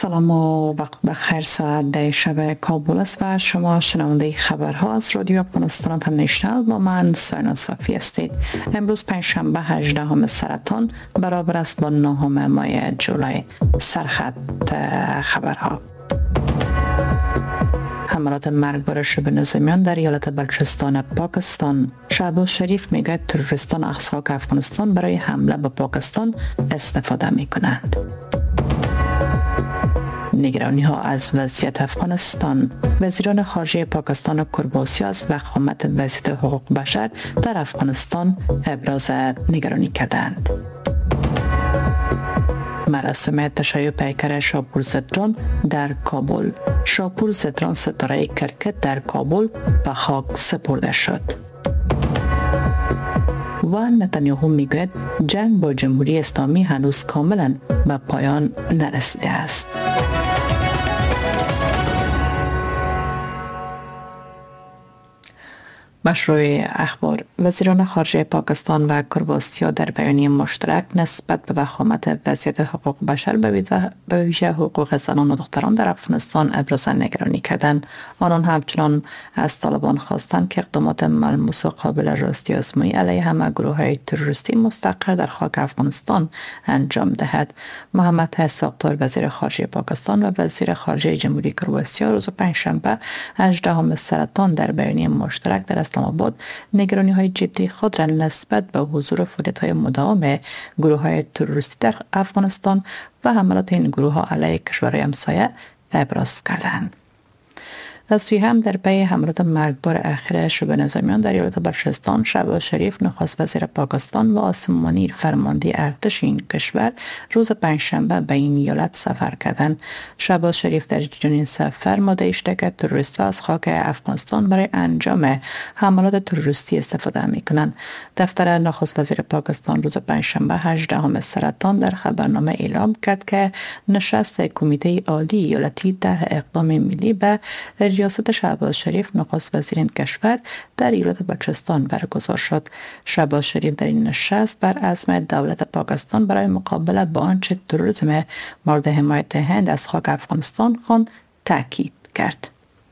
سلام و وقت بخیر. ساعت 10 شب کابل است و شما شنونده خبرها از رادیو افغانستان اینترنشنال با من ساینا صافی هستید. امروز پنجشنبه 18 سرطان برابر است با 9 ماه جولای. سرخط خبرها: حملات مرگبار شبه نظامیان در ایالت بلوچستان پاکستان. شهباز شریف میگه تروریستان اقصاک افغانستان برای حمله به پاکستان استفاده میکنند. نگرانی ها از وضعیت افغانستان. وزیران خارجه پاکستان و کرباسی از وخامت وضعیت حقوق بشر در افغانستان ابراز نگرانی کردند. مراسم تشییع پیکر شاپور زدران در کابل. شاپور زدران ستاره کرکت در کابل به خاک سپرده شد. و نتانیاهو میگوید جنگ با جمهوری اسلامی هنوز کاملا به پایان نرسیده است. مشروع اخبار: وزیران خارجه پاکستان و کرباسی در بیانیه مشترک نسبت به وخامت وضعیت حقوق بشر به ویژه حقوق زنان و دختران در افغانستان ابراز نگرانی کردند. آنان همچنان از طالبان خواستند که اقدامات ملموس و قابل راستی آزمایی علیه همه گروه‌های تروریستی مستقر در خاک افغانستان انجام دهد. محمد اسحاق، وزیر خارجه پاکستان و وزیر خارجه جمهوری کرباسی، روز پنجشنبه 18 سرطان در بیانیه مشترک در اسلام آباد نگرانی های جدی خود را نسبت به حضور و فعالیت مداوم گروه های تروریستی در افغانستان و حملات این گروه ها علیه کشورهای همسایه ابراز کردند. از سوی هم در پی حملات مرگبار اخیر شبه نظامیان در ایالت بلوچستان، شهباز شریف نخست وزیر پاکستان و عاصم منیر فرمانده ارتش این کشور روز پنجشنبه به این ایالت سفر کردند. شهباز شریف در چنین سفر ماده که تروریست‌ها از خاک افغانستان برای انجام حملات تروریستی استفاده می‌کنند. دفتر نخست وزیر پاکستان روز پنجشنبه 18 سرطان در خبرنامه اعلام کرد که نشست کمیته عالی ایالتی در اقدام ملی به ریاست شهباز شریف نخست وزیر این کشور در ایالت بلوچستان برگزار شد. شهباز شریف در این نشست بر عزم دولت پاکستان برای مقابله با آنچه تروریسم مورد حمایت هند از خاک افغانستان خواند تاکید کرد.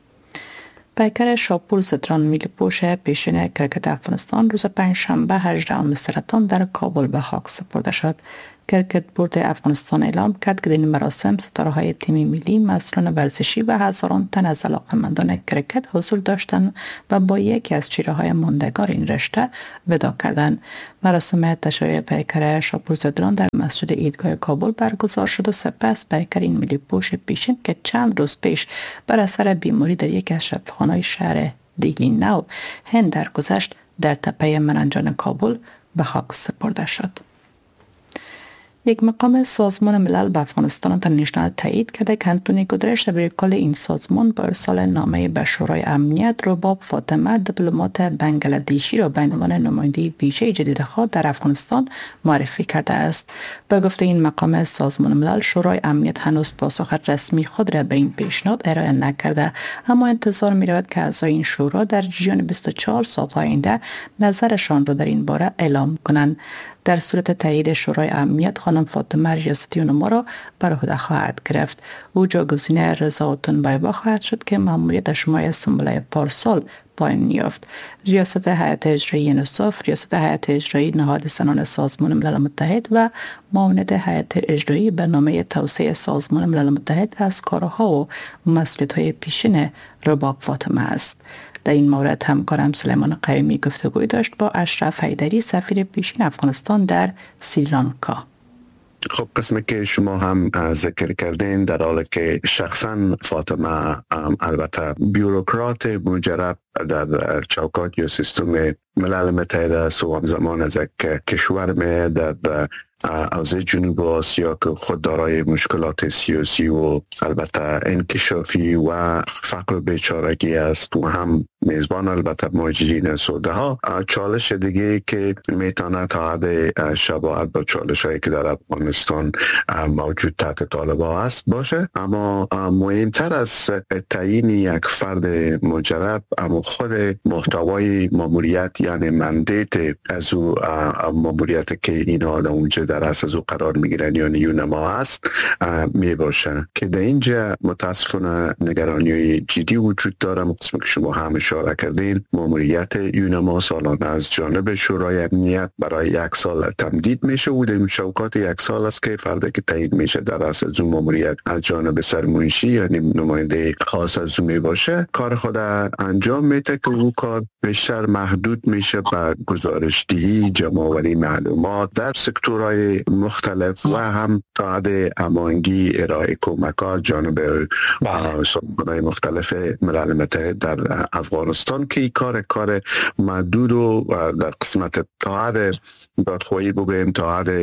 پیکر شاپور زدران میلی پوش پیشین کرکت افغانستان روز پنجشنبه 18 سرطان در کابل به خاک سپرده شد. کرکت بورد افغانستان اعلام کرد که در این مراسم ستاره های تیم ملی، مسئولان ورزشی و هزاران تن از علاقه‌مندان کرکت حضور داشتند و با یکی از چیره های ماندگار این رشته وداع کردند. مراسم تشییع پیکر شاپور زدران در مسجد عیدگاه کابل برگزار شد و سپس پیکر این ملی پوش پیشین که چند روز پیش بر اثر بیماری در یکی از شفاخانه‌های شهر دیلی نو هند درگذشت در تپه مننجان کابل به خاک سپرده شد. یک مقام سازمان ملل به افغانستان اینترنشنال تایید کرده که انتونی گودرش، دبیرکل این سازمان، با ارسال نامه به شورای امنیت رباب فاطمه، دیپلمات بنگلادشی را به عنوان نماینده ویژه جدید خود در افغانستان معرفی کرده است. به گفته این مقام سازمان ملل، شورای امنیت هنوز پاسخ رسمی خود را به این پیشنهاد ارائه نکرده، اما انتظار می رود که اعضای این شورا در جریان 24 ساعت آینده نظرشان را در این باره اعلام کنند. در صورت تایید شورای امنیت، خانم فاطمه ریاستی اونما را بر عهده خواهد گرفت. او جایگزین رضا تنبیبا خواهد شد که مأموریتش ماه اسفند پارسال پایان یافت. ریاست هیئت اجرایی نصاف، ریاست هیئت اجرایی نهاد زنان سازمان ملل متحد و معاونت هیئت اجرایی برنامه توسعه سازمان ملل متحد از کارها و مسئولیت‌های پیشین رباب فاطمه است. در این مورد همکارم سلیمان قیومی گفتگوی داشت با اشرف حیدری، سفیر پیشین افغانستان در سریلانکا. خب، قسمی که شما هم ذکر کردین، در حالی که شخصا فاطمه البته بیوروکرات مجرب در چوکات یا سیستم ملل متحد است و همزمان از یک کشور می در حوزه جنوب آسیا که خود دارای مشکلات سیاسی و البته انکشافی و فقر و بیچارگی است و هم میزبان البته مهاجرین سوده ها. چالش دیگه که میتونه تا حد شباهت با چالش هایی که در افغانستان موجود تحت طالبان هست باشه، اما مهمتر از تعیین یک فرد مجرب اما خود محتوای ماموریت، یعنی مندیت از او ماموریت که اینا در اونجا در از او قرار میگیرن یعنی یونما هست می باشه که در اینجا متاسفانه نگرانی جدی وجود داره. قسمی که شما هم اشاره کردین، ماموریت یونما سالانه از جانب شورای امنیت برای 1 سال تمدید میشه و در شوکات 1 سال است که فردی که تعیین میشه در از اون ماموریت از جانب سرمنشی یعنی نماینده خاص از اون می باشه، کار خود انجام میده که او کار بیشتر محدود میشه به گزارشدهی، جمع‌آوری معلومات در سکتورهای مختلف و هم تا حد امانگی ارائه کمکات جانب سازمان‌های مختلف ملل متحد در افغانستان که این کار محدود و در قسمت تا حد دادخواهی بگویم تا حد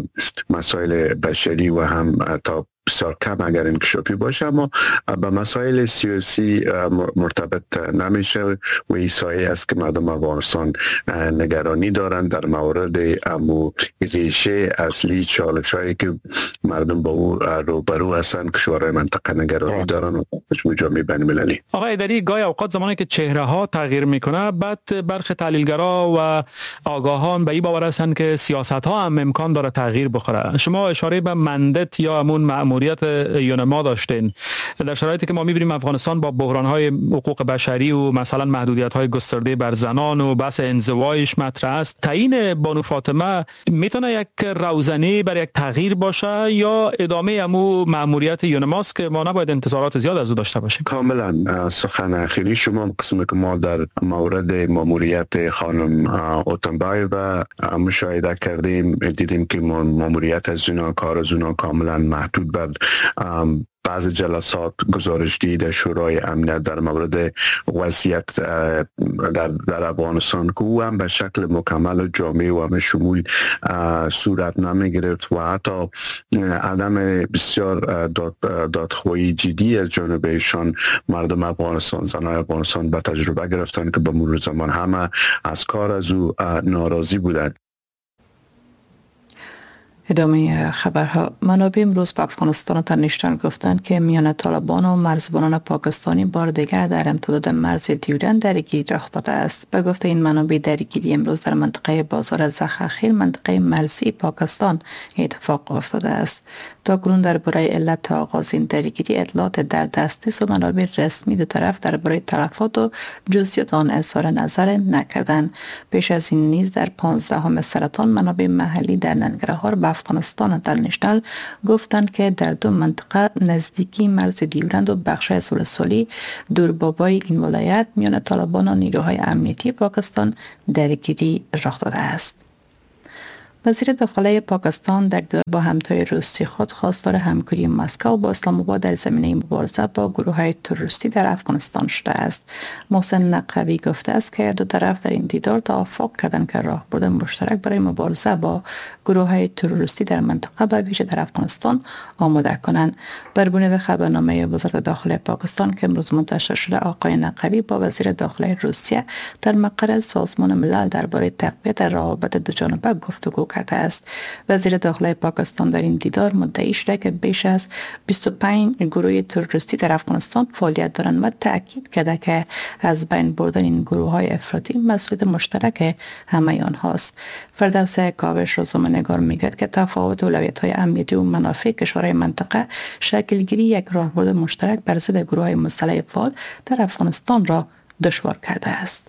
مسائل بشری و هم تا بسیار کم اگر انکشافی باشه، اما به مسائل سیاسی مرتبط نمیشه و ایسایی است که مردم افغانستان نگرانی دارند در مورد امو ریشه اصلی چالش هایی که مردم با او روبرو هستند. کشورهای منطقه نگرانی دارند و جامعه بین المللی. آقای ایدری، گاهی اوقات زمانی که چهره ها تغییر میکنه بعد برخی تحلیلگرا و آگاهان به این باور هستند که سیاست ها هم امکان داره تغییر بخوره. شما اشاره به مندت یا همون مأموریت یونما داشتین در شرایطی که ما می‌بینیم افغانستان با بحران‌های حقوق بشری و مثلا محدودیت‌های گسترده بر زنان و بحث انزوایش مطرح است. تعیین بانو فاطمه میتونه یک روزنه برای یک تغییر باشه یا ادامه امو مأموریت یونماست که ما نباید انتظارات زیاد از او داشته باشیم؟ کاملا سخن اخیری شما قسمی که ما در مورد مأموریت خانم اوتنبایو مشاهده کردیم، دیدیم که مأموریت از اونا، کار از اونا کاملا محدود بر بعض جلسات گزارش‌دهی در شورای امنیت در مورد وضعیت در افغانستان که او هم به شکل مکمل و جامع و همه شمول صورت نمی‌گرفت و حتی عدم بسیار دادخواهی جدی از جانب ایشان مردم افغانستان، زنان افغانستان به تجربه گرفتن که به مرور زمان همه از کار از او ناراضی بودند. ادامه خبرها. منابع امروز به افغانستان و تنیشتان گفتند که میان طالبان و مرزبانان پاکستانی بار دیگر در امتداد مرز دیورند درگیری رخ داده است. به گفته این منابع درگیری امروز در منطقه بازار زخخیل منطقه مرزی پاکستان اتفاق افتاده است. تا کنون درباره علت آغاز این درگیری اطلاعات در دست است و منابع رسمی دو طرف درباره تلفات و جزئیات آن اظهار نظر نکردند. پیش از این نیز در 15 سرطان منابع محلی در ننگرهار به افغانستان و تنیشتان گفتند که در دو منطقه نزدیکی مرز دیورند و بخش از ولسوالی دوربابای این ولایت میان طالبان و نیروهای امنیتی پاکستان درگیری رخ داده است. وزیر داخلی پاکستان در دیدار با همتای روسی خود خواستار همکاری مسکو با اسلام آباد در زمینه مبارزه با گروه‌های تروریستی در افغانستان شده است. محسن نقوی گفته است که دو طرف در این دیدار توافق کردند که راهبرد مشترک برای مبارزه با گروه‌های تروریستی در منطقه به ویژه در افغانستان آماده کنند. بر بنیاد خبرنامه وزارت داخلی پاکستان که امروز منتشر شده، آقای نقوی با وزیر داخلی روسیه در مقر سازمان ملل درباره تقویت روابط دوجانبه گفتگو کرده است. وزیر داخلی پاکستان در این دیدار مدعی شده که بیش از 25 گروه تروریستی در افغانستان فعالیت دارند و تاکید کرده که از بین بردن این گروه‌های افراطی مسئولیت مشترک همه آنهاست. فردوس کاوش روزنامه‌نگار میگوید که تفاوت اولویت‌های امنیتی و منافع کشورهای منطقه شکلگیری یک راهبرد مشترک بر ضد گروه‌های مسلح فعال در افغانستان را دشوار کرده است.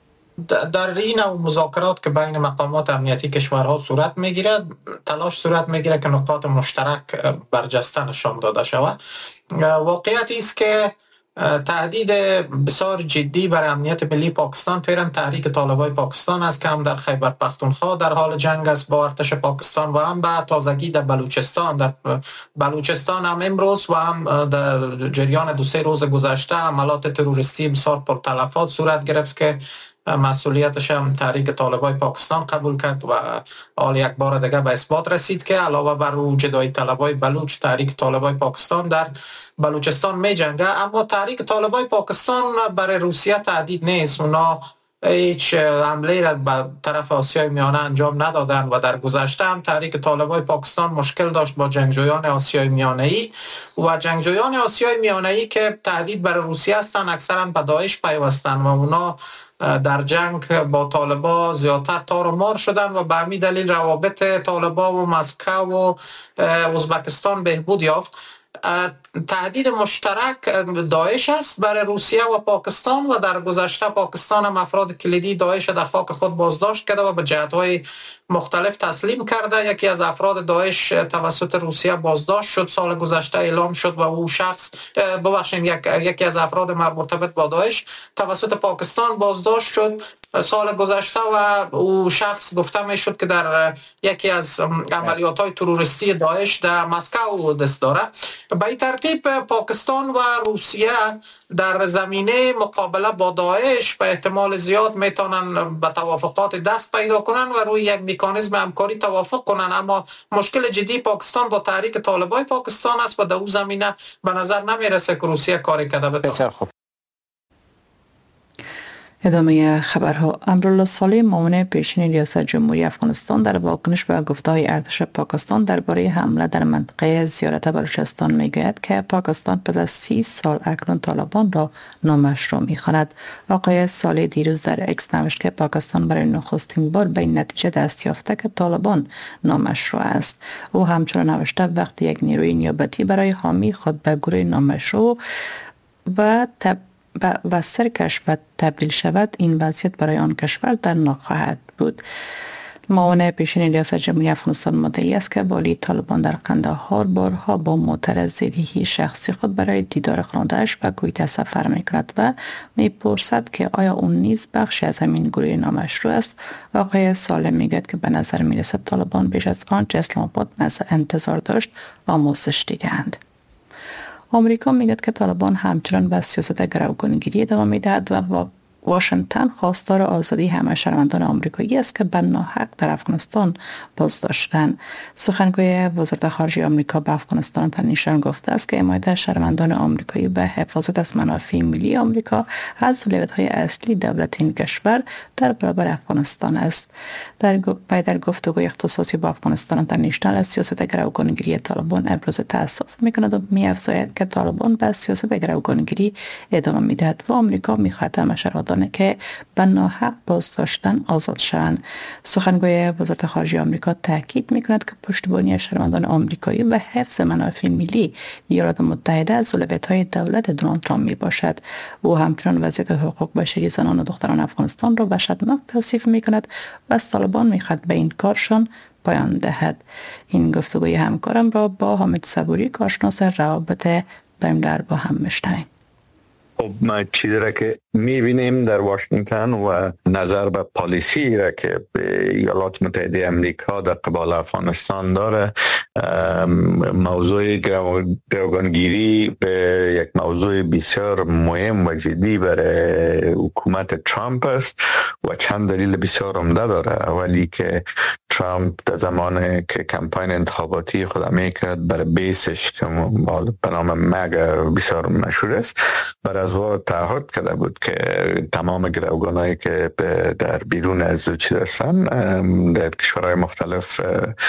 در این مذاکرات که بین مقامات امنیتی کشورها صورت میگیرد، تلاش صورت میگیره که نقاط مشترک برجسته نشان داده شود. واقعیت است که تهدید بسیار جدی برای امنیت ملی پاکستان فعلا تحریک طالبای پاکستان است که هم در خیبر پختونخوا در حال جنگ است با ارتش پاکستان و هم به تازگی در بلوچستان. در بلوچستان هم امروز و هم در جریان 2-3 روز گذشته عملات تروریستی بسیار پرتلفات صورت گرفت که مسئولیتش هم تحریک طالبای پاکستان قبول کرد و حال یک بار دیگه به اثبات رسید که علاوه بر او جدایی طلبای بلوچ، تحریک طالبای پاکستان در بلوچستان می جنگه. اما تحریک طالبای پاکستان برای روسیه تهدید نیست. اونا هیچ حمله را به طرف آسیای میانه انجام ندادن و در گذشته هم تحریک طالبای پاکستان مشکل داشت با جنگجویان آسیای میانه‌ای و جنگجویان آسیای میانه‌ای که تهدید برای روسیه هستند اکثرا به داعش پیوستند و اونا در جنگ با طالبا زیادتر تار و مار شدن و به همین دلیل روابط طالبا و مسکو و ازبکستان بهبود یافت. تهدید مشترک داعش است برای روسیه و پاکستان و در گذشته پاکستان هم افراد کلیدی داعش در خاک خود بازداشت کرده و به جهت‌های مختلف تسلیم کرده. یکی از افراد داعش توسط روسیه بازداشت شد سال گذشته، اعلام شد و او شخص یکی از افراد مرتبط با داعش توسط پاکستان بازداشت شد سال گذشته و او شخص گفته می شد که در یکی از عملیات های تروریستی داعش در مسکو دست داره. به این ترتیب پاکستان و روسیه در زمینه مقابله با داعش به احتمال زیاد میتونن به توافقات دست پیدا کنن و روی یک مکانیزم همکاری توافق کنن. اما مشکل جدی پاکستان با تحریک طالبای پاکستان است و در اون زمینه به نظر نمیرسه که روسیه کاری کرده بتونه. ادامه خبرها. امرالله صالح معاون پیشین ریاست جمهوری افغانستان در واکنش به گفته‌های ارتش پاکستان درباره حمله در منطقه زیارت بلوچستان میگوید که پاکستان پس از 30 سال اکنون طالبان را نامشروع می‌خواند. آقای صالح دیروز در اکس نوشت که پاکستان برای نخستین بار به این نتیجه دست یافته که طالبان نامشروع است. او همچنین نوشته وقتی یک نیروی نیابتی برای حامی خود به گروه نامشروع و سرکشور تبدیل شود، این وضعیت برای آن کشور در نخواهد بود. معاون پیشین ریاست جمهوری افغانستان مدعی است که والی طالبان در قندهار بارها با موتر زیرهی شخصی خود برای دیدار خانواده‌اش به کویت سفر می‌کند و می‌پرسد که آیا اون نیز بخشی از همین گروه نامشروع است. آقای صالح میگوید که به نظر می‌رسد طالبان بیش از آنچه اسلام آباد انتظار داشت آموزش دیده‌اند. آمریکا میگوید که طالبان همچنان به سیاست گروگانگیری ادامه میدهد و واشنگتن خواستار آزادی همه شهروندان آمریکایی است که به ناحق در افغانستان بازداشتند. سخنگوی وزارت خارجه آمریکا به افغانستان تنیشان گفته است که حمایت شهروندان آمریکایی به حفاظت از منافع ملی آمریکا از اولویت‌های اصلی دولت این کشور در برابر افغانستان است. در گفتگوی اختصاصی با افغانستان تنیشان از سیاست گروگانگیری طالبان ابراز تأسف می‌کند و می‌افزاید که طالبان به سیاست گروگانگیری ادامه می‌دهد و آمریکا می‌خواهد همه شهروندان که به ناحق بازداشتن آزاد شوند. سخنگوی وزارت خارجه آمریکا تاکید می‌کند که پشتیبانی شهروندان آمریکایی و حفظ منافع ملی ایالات متحده از اولویت‌های دولت دونالد ترامپ میباشد. او همچنین وضعیت حقوق بشری زنان و دختران افغانستان را وحشتناک توصیف می‌کند و از طالبان می‌خواهد به این کارشان پایان دهد. این گفتگوی همکارم را با حامد صبوری کارشناس روابط بین‌الملل با هم می‌شنویم. خب ما چیزی را که میبینیم در واشنگتن و نظر به پالیسی را که ایالات متحده امریکا در قبال افغانستان داره، موضوع گروگانگیری به یک موضوع بسیار مهم و جدی برای حکومت ترامپ است و چند دلیل بسیار عمده داره. اولی که ترامپ در زمان که کمپاین انتخاباتی خود میکرد برای بیسش که به نام مگا بسیار مشهور است، بر از تعهد کرده بود که تمام گروگانایی که در بیرون از چیز هستن در کشورهای مختلف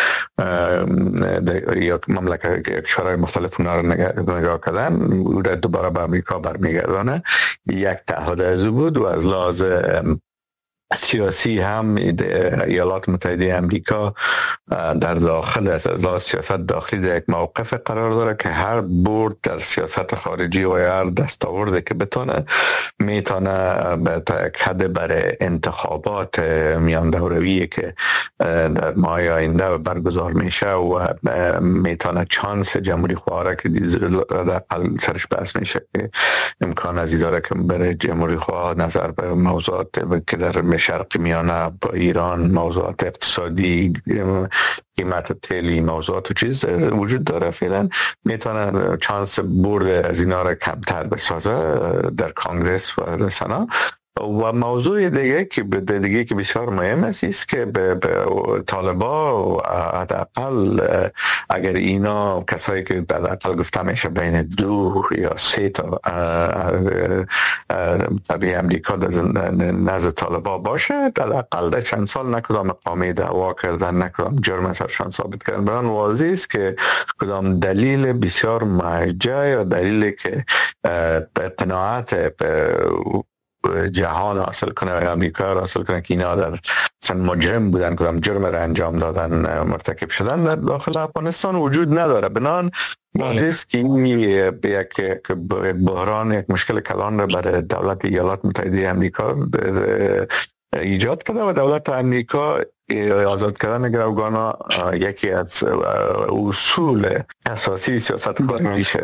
یا کشورهای مختلف اونا رو نگاه کردن او را دوباره به امریکا برمیگردانه. یک تعهد از او بود و از لحاظ سیاسی هم ایالات متحده امریکا در داخل از لحاظ سیاست داخلی در یک موقف قرار داره که هر برد در سیاست خارجی و هر دستاورده که میتونه تا یک حد برای انتخابات میان دوره‌ای که در ماه آینده برگزار میشه و میتونه چانس جمهوری خواه که در سرش بحث میشه که امکان ازی داره که برای جمهوری خواه نظر به موضوعات که در شرق میانه با ایران، موضوعات اقتصادی، قیمت تیلی، موضوعات و چیز وجود داره، فعلا میتونه چانس برد از اینا را کمتر بسازه در کانگرس و سنا و موضوع دیگه که بسیار مهم است که به طالبا حداقل اگر اینا کسایی که حداقل گفته میشه بین 2 یا 3 تا طبیعی امریکا در نزد طالبا باشه، حداقل در چند سال نکدام مقامی دعوا کردن، نکدام جرم سرشان ثابت کردن. بران واضح است که کدام دلیل بسیار مرجع یا دلیلی که قناعت جهان حاصل کنه یا امریکا حاصل کنه که اینا در مجرم بودن، کدام جرم را انجام دادن، مرتکب شدن در داخل افغانستان وجود نداره. بنان واضح که این یک بحران، یک مشکل کلان را برای دولت ایالات متحده امریکا ایجاد کرده و دولت امریکا آزاد کردن گروگانا یکی از اصول اساسی سیاست خارجیشه.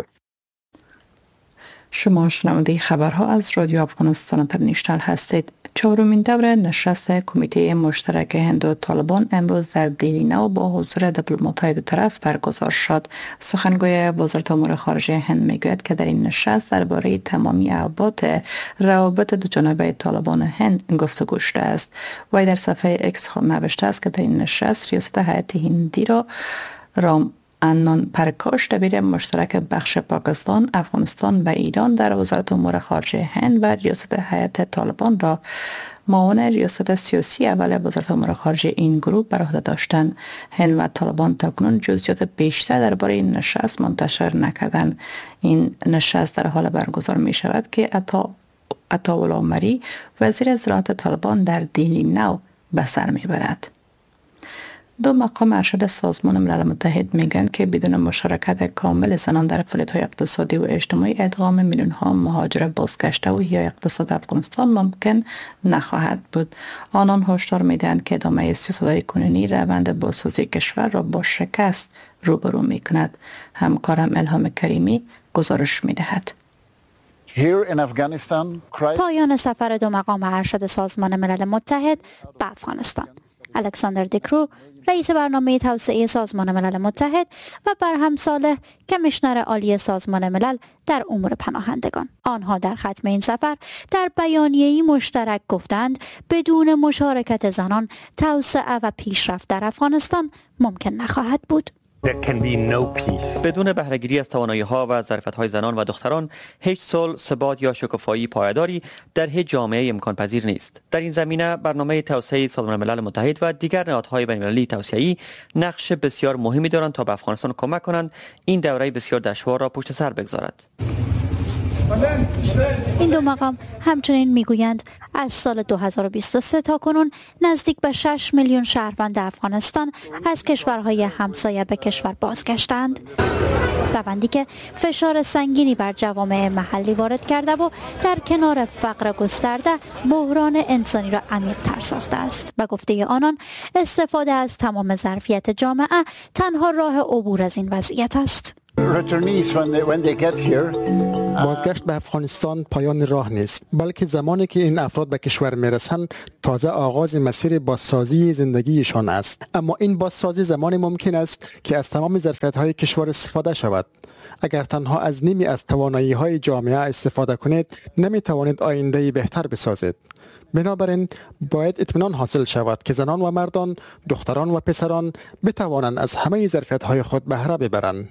شما شنونده خبرها از رادیو افغانستان اینترنشنال هستید. 4مین دوره نشست کمیته مشترک هند و طالبان امروز در دلی نو با حضور دیپلمات‌های دو طرف برگزار شد. سخنگوی وزارت امور خارجه هند میگوید که در این نشست درباره تمامی ابعاد روابط دوجانبه طالبان و هند گفتگو شده است. وی در صفحه اکس نوشته است که در این نشست ریاست هیئت هندی را رام انان پرکاش دبیر مشترک بخش پاکستان، افغانستان و ایران در وزارت امور خارجه هند و ریاست هیئت طالبان را معاون ریاست سیاسی اول وزارت امور خارجه این گروه بر عهده داشتند. هند و طالبان تاکنون جزئیات بیشتر درباره این نشست منتشر نکردند. این نشست در حال برگزار می شود که عطاءالله مری وزیر زراعت طالبان در دلی نو به سر می برد. 2 مقام ارشد سازمان ملل متحد میگن که بدون مشارکت کامل زنان در فعالیت‌های اقتصادی و اجتماعی ادغام میلیون‌ها مهاجر بازگشته و یا اقتصاد افغانستان ممکن نخواهد بود. آنان هشدار میدهند که ادامه سیاست‌های کنونی روند بازسازی کشور را با شکست روبرو میکند. همکارم الهام کریمی گزارش میدهد. پایان سفر 2 مقام ارشد سازمان ملل متحد به افغانستان. الکساندر دیکرو، رئیس برنامه توسعه سازمان ملل متحد و برهم صالح، کمیشنر عالی سازمان ملل در امور پناهندگان. آنها در ختم این سفر در بیانیه‌ای مشترک گفتند بدون مشارکت زنان توسعه و پیشرفت در افغانستان ممکن نخواهد بود. بدون بهره‌گیری از توانایی‌ها و ظرفیت‌های زنان و دختران هیچ صلح، ثبات یا شکوفایی پایداری در هیچ جامعه امکان پذیر نیست. در این زمینه برنامه توسعه سازمان ملل متحد و دیگر نهادهای بین‌المللی توسعه‌ای نقش بسیار مهمی دارند تا به افغانستان کمک کنند این دوره بسیار دشوار را پشت سر بگذارد. این 2 مقام همچنین میگویند از سال 2023 تا کنون نزدیک به 6 میلیون شهروند افغانستان از کشورهای همسایه به کشور بازگشتند. روندی که فشار سنگینی بر جوامع محلی وارد کرده و در کنار فقر گسترده بحران انسانی را عمیق‌تر ساخته است. به گفته آنان استفاده از تمام ظرفیت جامعه تنها راه عبور از این وضعیت است. بازگشت به افغانستان پایان راه نیست، بلکه زمانی که این افراد به کشور میرسند تازه آغاز مسیر بازسازی زندگیشان است. اما این بازسازی زمانی ممکن است که از تمام ظرفیت‌های کشور استفاده شود. اگر تنها از نیمی از توانایی‌های جامعه استفاده کنید، نمی‌توانید آینده‌ای بهتر بسازید. بنابراین باید اطمینان حاصل شود که زنان و مردان، دختران و پسران بتوانند از همه ظرفیت‌های خود بهره ببرند.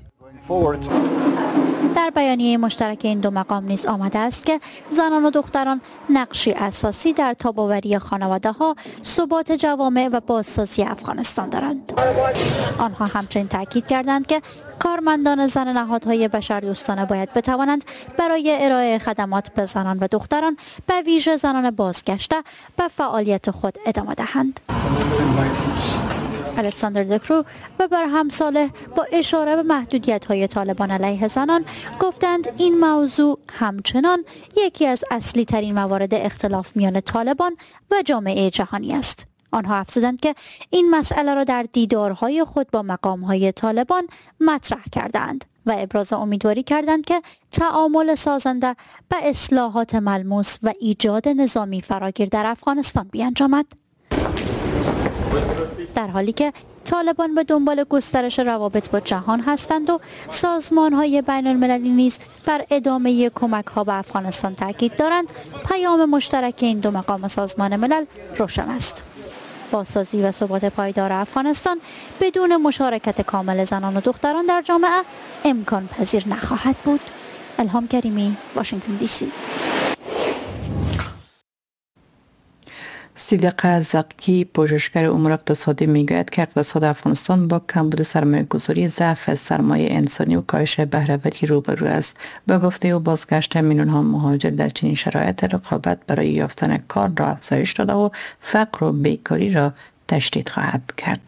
در بیانیه مشترک این 2 مقام نیز آمده است که زنان و دختران نقشی اساسی در تاب‌آوری خانواده‌ها، ثبات جوامع و بازسازی افغانستان دارند. آنها همچنین تاکید کردند که کارمندان زن نهادهای بشردوستانه باید بتوانند برای ارائه خدمات به زنان و دختران، به ویژه زنان بازگشته، به فعالیت خود ادامه دهند. الکساندر دیکرو و برهم صالح با اشاره به محدودیت‌های طالبان علیه زنان گفتند این موضوع همچنان یکی از اصلی ترین موارد اختلاف میان طالبان و جامعه جهانی است. آنها افزودند که این مسئله را در دیدارهای خود با مقام‌های طالبان مطرح کردند و ابراز امیدواری کردند که تعامل سازنده به اصلاحات ملموس و ایجاد نظامی فراگیر در افغانستان بیانجامد. در حالی که طالبان به دنبال گسترش روابط با جهان هستند و سازمان‌های بین‌المللی نیز بر ادامه کمک‌ها به افغانستان تاکید دارند. پیام مشترک این دو مقام سازمان ملل روشن است. بازسازی و ثبات پایدار افغانستان بدون مشارکت کامل زنان و دختران در جامعه امکان پذیر نخواهد بود. الهام کریمی، واشنگتن دی سی. صدیق زقی، پژوهشگر امور اقتصادی، میگوید که اقتصاد افغانستان با کمبود سرمایه‌گذاری، ضعف سرمایه انسانی و کاهش بهره‌وری روبرو است. به گفته او بازگشت میلیون‌ها مهاجر در چنین شرایط رقابت برای یافتن کار را افزایش داده و فقر و بیکاری را تشدید خواهد کرد.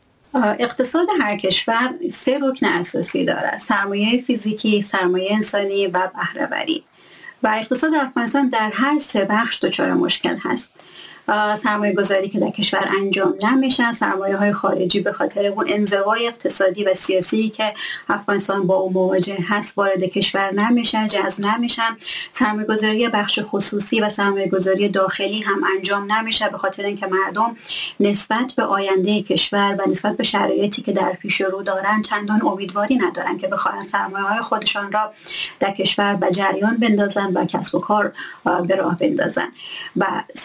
اقتصاد هر کشور 3 رکن اساسی دارد: سرمایه فیزیکی، سرمایه انسانی و بهره‌وری. و اقتصاد افغانستان در هر 3 بخش دچار مشکل هست. سرمایه گذاری که در کشور انجام نمیشه، سرمایه های خارجی به خاطر اون انزوای اقتصادی و سیاسی که افغانستان با اون مواجه هست وارد کشور نمیشن، جذب نمیشن. سرمایه گذاری بخش خصوصی و سرمایه گذاری داخلی هم انجام نمیشه به خاطر اینکه مردم نسبت به آینده کشور و نسبت به شرایطی که در پیش رو دارن چندان امیدواری ندارن که بخواهن سرمایه های خودشان را در کشور به جریان بندازن و کسب و کار به راه بندازن. و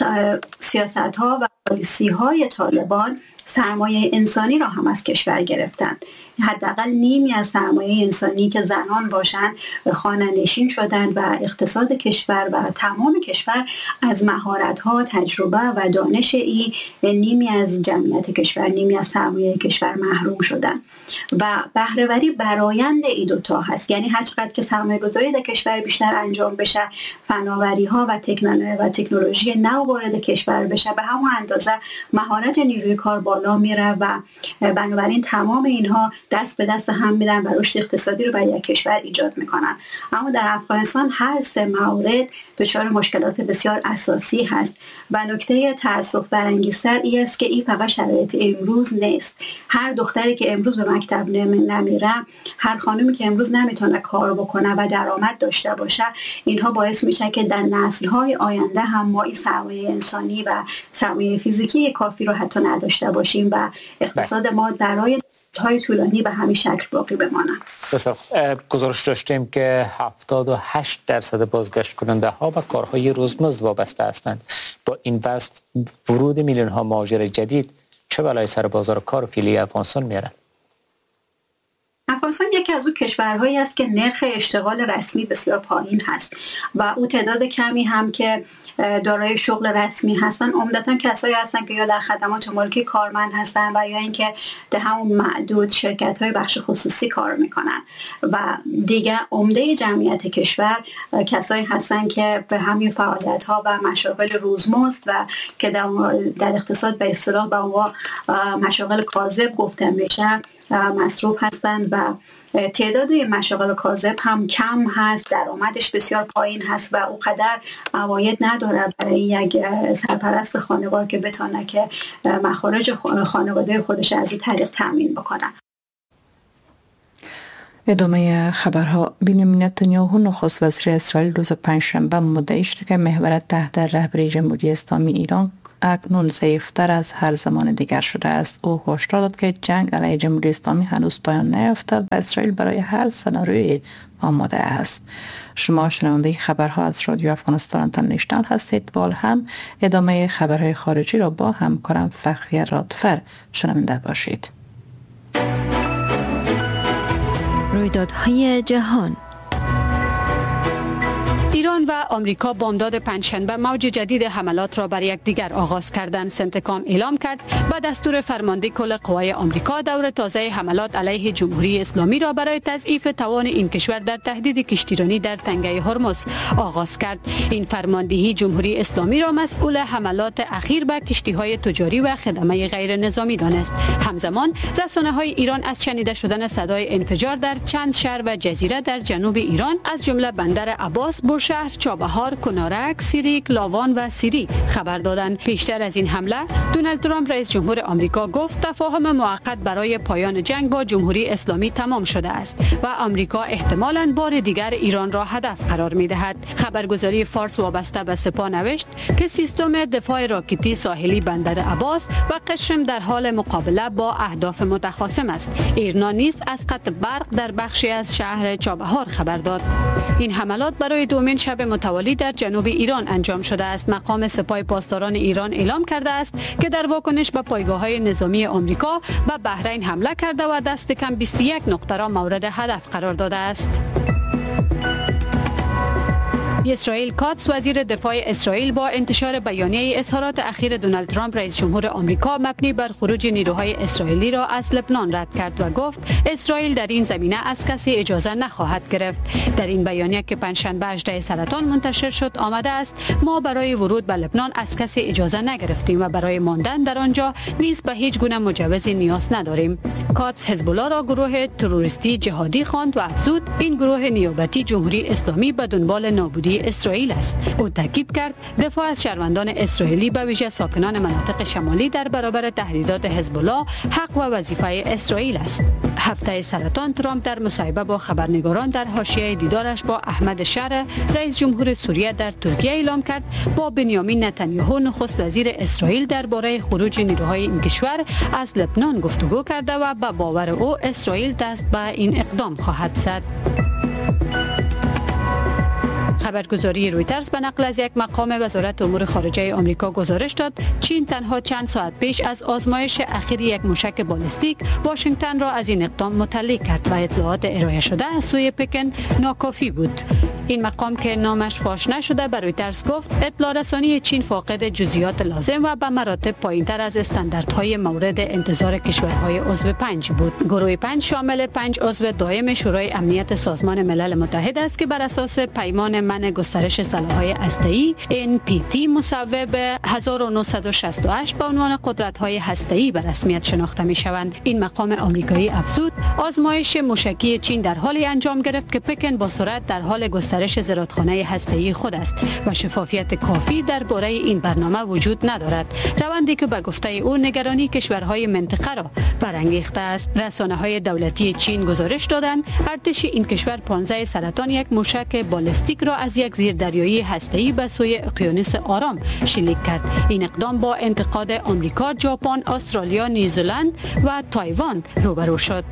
سیاست ها و پالیسی های طالبان سرمایه انسانی را هم از کشور گرفتند. حداقل نیمی از سرمایه انسانی که زنان باشند خانه نشین شدند و اقتصاد کشور و تمام کشور از مهارت ها، تجربه و دانش نیمی از جمعیت کشور، نیمی از سرمایه کشور محروم شدند. و بهره‌وری برآیند این دوتا هست. یعنی هر چقدر که سرمایه گذاری در کشور بیشتر انجام بشه، فناوری ها و تکنولوژی نو وارد کشور بشه، به همون اندازه مهارت نیروی کار بالا میره و بنابراین تمام اینها دست به دست هم میدن و رشد اقتصادی رو برای یک کشور ایجاد میکنن. اما در افغانستان هر 3 مورد دچار مشکلات بسیار اساسی هست و نکته تأسف برانگیزتر این است که این فقط شرایط امروز نیست. هر دختری که امروز به مکتب نمیره، هر خانومی که امروز نمیتونه کار بکنه و درآمد داشته باشه، اینها باعث میشه که در نسل‌های آینده هم ما این سرمایه انسانی و سرمایه فیزیکی کافی رو حتی نداشته باشیم و اقتصاد ما برای های طولانی به همین شکل باقی بمانه. بسیار گزارش داشتیم که 78% بازگشت کننده ها به کارهای روزمزد وابسته هستند. با این وضع ورود میلیون ها مهاجر جدید چه بلایی سر بازار کار فعلی افغانستان میاره؟ افغانستان یکی از اون کشورهایی است که نرخ اشتغال رسمی بسیار پایین هست و اون تعداد کمی هم که دارای شغل رسمی هستن عمدتاً کسایی هستن که یا در خدمات ملکی کارمند هستن و یا اینکه در همون معدود شرکت‌های بخش خصوصی کار میکنن و دیگه عمده جمعیت کشور کسایی هستن که به همین فعالیت‌ها و مشاغل روزمزد و که در اقتصاد به اصطلاح به عنوان مشاغل کاذب گفته میشه مصروف هستند و تعداد مشاغل کاذب هم کم هست، درآمدش بسیار پایین هست و اونقدر عواید نداره برای یک سرپرست خانوار که بتونه که مخارج خانواده خودش از این طریق تامین بکنه. ادامه خبرها. بنیامین نتانیاهو نخست وزیر اسرائیل روز پنجشنبه مدعی شد که محور تحت رهبری جمهوری اسلامی ایران اکنون ضعیفتر از هر زمان دیگر شده است. او هشدار داد که جنگ علیه جمهوری اسلامی هنوز پایان نیافته و اسرائیل برای هر سناریویی آماده است. شما شنونده خبرها از رادیو افغانستان اینترنشنال هستید و هم ادامه خبرهای خارجی را با همکارم فخریه رادفر شنونده باشید. رویدادهای جهان. ایران و آمریکا بامداد پنجشنبه موج جدید حملات را بر یکدیگر آغاز کردند. سنتکام اعلام کرد با دستور فرمانده کل قوای آمریکا دور تازه حملات علیه جمهوری اسلامی را برای تضعیف توان این کشور در تهدید کشتیرانی در تنگه هرمز آغاز کرد. این فرماندهی جمهوری اسلامی را مسئول حملات اخیر به کشتی‌های تجاری و خدمه غیر نظامی دانست. همزمان رسانه‌های ایران از شنیده شدن صدای انفجار در چند شهر و جزیره در جنوب ایران از جمله بندر عباس، بوشهر شهر چابهار، کنارک، سیریک، لاوان و سیری خبر دادند. پیشتر از این حمله دونالد ترامپ رئیس جمهور آمریکا گفت تفاهم موقت برای پایان جنگ با جمهوری اسلامی تمام شده است و آمریکا احتمالاً بار دیگر ایران را هدف قرار می‌دهد. خبرگزاری فارس وابسته به سپاه نوشت که سیستم دفاع راکتی ساحلی بندر عباس و قشم در حال مقابله با اهداف متخاصم است. ایرنا نیز از قطع برق در بخشی از شهر چابهار خبر داد. این حملات برای دومین شب متوالی در جنوب ایران انجام شده است. مقام سپاه پاسداران ایران اعلام کرده است که در واکنش به پایگاه‌های نظامی آمریکا به بحرین حمله کرده و دست کم 21 نقطه را مورد هدف قرار داده است. اسرائیل کاتس وزیر دفاع اسرائیل با انتشار بیانیه اظهارات اخیر دونالد ترامپ رئیس جمهور آمریکا مبنی بر خروج نیروهای اسرائیلی را از لبنان رد کرد و گفت اسرائیل در این زمینه از کسی اجازه نخواهد گرفت. در این بیانیه که پنجشنبه 18 سرطان منتشر شد آمده است ما برای ورود به لبنان از کسی اجازه نگرفتیم و برای ماندن در آنجا نیز به هیچ گونه مجوزی نیاز نداریم. کاتس حزب الله را گروه تروریستی جهادی خواند و افزود این گروه نیابتی جمهوری اسلامی به دنبال نابودی اسرائیل است. او تاکید کرد دفاع از شهروندان اسرائیلی به ویژه ساکنان مناطق شمالی در برابر تهدیدات حزب الله حق و وظیفه اسرائیل است. هفته سرطان ترامپ در مصاحبه با خبرنگاران در حاشیه دیدارش با احمد شرع رئیس جمهور سوریه در ترکیه اعلام کرد با بنیامین نتانیاهو نخست وزیر اسرائیل درباره خروج نیروهای این کشور از لبنان گفتگو کرده و به باور او اسرائیل دست به این اقدام خواهد زد. خبرگزاری رویترز به نقل از یک مقام وزارت امور خارجه آمریکا گزارش داد چین تنها چند ساعت پیش از آزمایش اخیر یک موشک بالستیک واشنگتن را از این اقدام مطلع کرد و اطلاعات ارائه شده از سوی پکن ناکافی بود. این مقام که نامش فاش نشده به رویترز گفت اطلاع رسانی چین فاقد جزئیات لازم و به مراتب پایینتر از استانداردهای مورد انتظار کشورهای عضو 5 بود. گروه 5 شامل 5 عضو دائم شورای امنیت سازمان ملل متحد است که بر اساس پیمان منع گسترش سلاح‌های هسته‌ای NPT مصوب به 1968 به عنوان قدرت‌های هسته‌ای به رسمیت شناخته می‌شوند. این مقام آمریکایی افزود آزمایش موشکی چین در حالی انجام گرفت که پکن با سرعت در حال گسترش زرادخانه هسته‌ای خود است و شفافیت کافی درباره این برنامه وجود ندارد. روندی که به گفته او نگرانی کشورهای منطقه را برانگیخته است. رسانه‌های دولتی چین گزارش دادند ارتش این کشور 15 سرطان یک موشک بالستیک را از یک زیردریایی هسته‌ای به سوی اقیانوس آرام شلیک کرد. این اقدام با انتقاد آمریکا، ژاپن، استرالیا، نیوزلند و تایوان روبرو شد.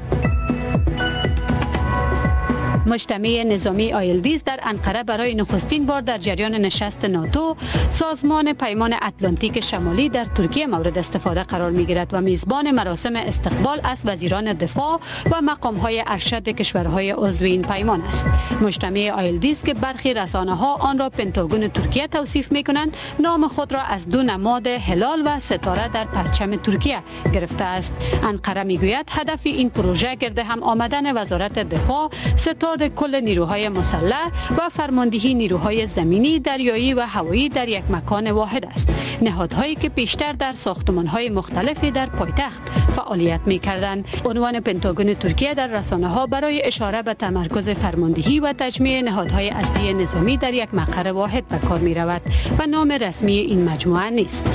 مجتمع نظامی آیلدیز در انقره برای نخستین بار در جریان نشست ناتو سازمان پیمان اتلانتیک شمالی در ترکیه مورد استفاده قرار می‌گیرد و میزبان مراسم استقبال از وزیران دفاع و مقام‌های ارشد کشورهای عضو این پیمان است. مجتمع آیلدیز که برخی رسانه‌ها آن را پنتاگون ترکیه توصیف می‌کنند، نام خود را از دو نماد هلال و ستاره در پرچم ترکیه گرفته است. انقره می‌گوید هدف این پروژه گرد هم آمدن وزارت دفاع، ستاد کل نیروهای مسلح و فرماندهی نیروهای زمینی، دریایی و هوایی در یک مکان واحد است. نهادهایی که پیشتر در ساختمان‌های مختلفی در پایتخت فعالیت می‌کردند. عنوان پنتاگون ترکیه در رسانه‌ها برای اشاره به تمرکز فرماندهی و تجمیع نهادهای اصلی نظامی در یک مقر واحد به کار می‌رود و نام رسمی این مجموعه نیست.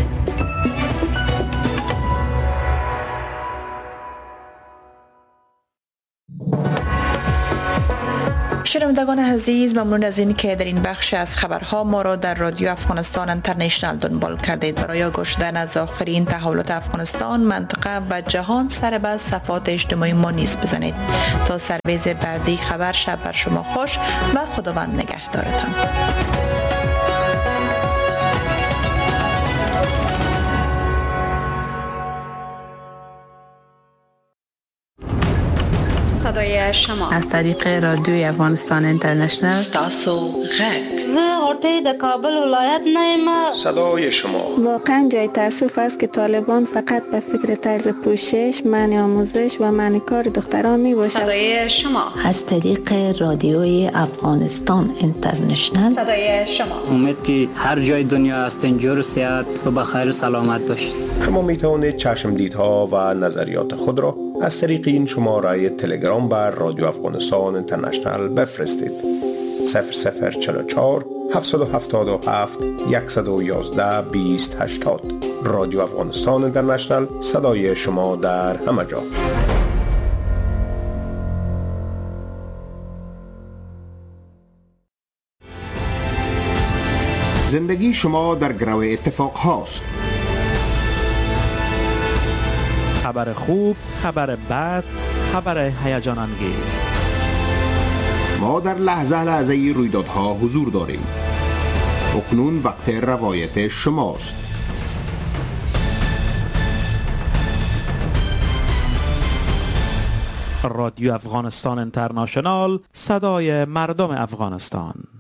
شنوندگان عزیز، ممنون از این که در این بخش از خبرها ما را در رادیو افغانستان اینترنشنال دنبال کردید. برای گوش دادن از آخرین تحولات افغانستان، منطقه و جهان سر به صفحات اجتماعی ما نیز بزنید. تا سرویز بعدی خبر، شب بر شما خوش و خداوند نگهدارتان. شما از طریق رادیوی افغانستان اینترنشنال تاسو زه غوټۍ د کابل ولایت نه یم. صدای شما واقعا جای تاسف است که طالبان فقط به فکر طرز پوشش، منع آموزش و منع کار دختران می باشد. صدای شما از طریق رادیوی افغانستان اینترنشنال. صدای شما امید که هر جای دنیا هستین جور صحت و بخیر سلامت باشید. شما می توانید چشمدیدها و نظریات خود را از طریق این شماره تلگرام بر رادیو افغانستان اینترنشنال بفرستید. 0044 777 111 2080. رادیو افغانستان اینترنشنال، صدای شما در همه جا. زندگی شما در گرو اتفاق هاست. خبر خوب، خبر بد، خبر هیجان انگیز. ما در لحظه رویدادها حضور داریم. اکنون وقت روایت شماست. رادیو افغانستان اینترنشنال، صدای مردم افغانستان.